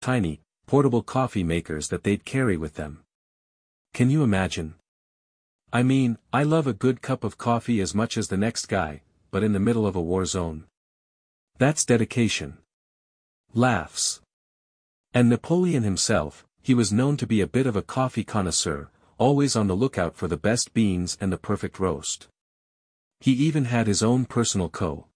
tiny, portable coffee makers that they'd carry with them. Can you imagine? I mean, I love a good cup of coffee as much as the next guy, but in the middle of a war zone. That's dedication. Laughs. And Napoleon himself, he was known to be a bit of a coffee connoisseur, always on the lookout for the best beans and the perfect roast. He even had his own personal